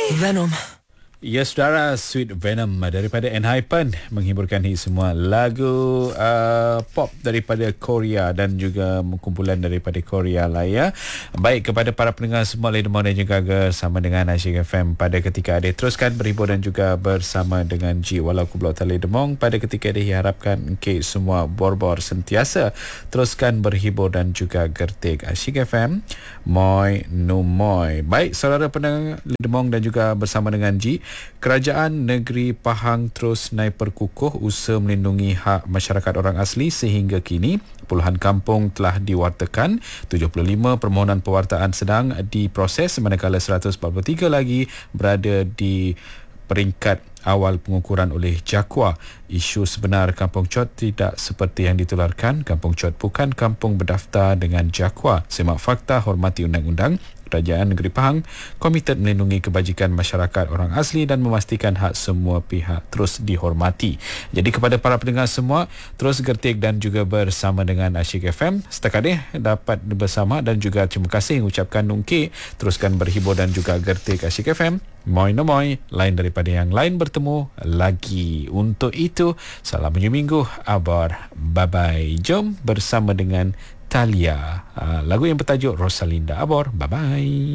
Venom. Ya saudara, Sweet Venom daripada Enhypen menghiburkan semua lagu pop daripada Korea dan juga kumpulan daripada Korea lah ya. Baik, kepada para pendengar semua Ledemong dan juga bersama dengan Asyik FM pada ketika ada teruskan berhibur dan juga bersama dengan G walau ku blok Ledemong pada ketika ada harapkan ke semua bor-bor sentiasa teruskan berhibur dan juga gertik Asyik FM Moi no moi. Baik saudara pendengar Ledemong dan juga bersama dengan G, Kerajaan Negeri Pahang terus naik perkukuh usaha melindungi hak masyarakat orang asli sehingga kini puluhan kampung telah diwartakan, 75 permohonan pewartaan sedang diproses manakala 143 lagi berada di peringkat awal pengukuran oleh Jakwa. Isu sebenar Kampung Chot tidak seperti yang ditularkan. Kampung Chot bukan kampung berdaftar dengan Jakwa. Semak fakta, hormati undang-undang. Kerajaan Negeri Pahang komited melindungi kebajikan masyarakat orang asli dan memastikan hak semua pihak terus dihormati. Jadi kepada para pendengar semua, terus gertik dan juga bersama dengan Asyik FM. Setakat ini dapat bersama dan juga terima kasih ucapkan Nungki. Teruskan berhibur dan juga gertik Asyik FM. Moi no moi, lain daripada yang lain bertemu lagi. Untuk itu, salam hujung minggu, abar, bye-bye. Jom bersama dengan Talia. Lagu yang bertajuk Rosalinda. Abor, bye-bye.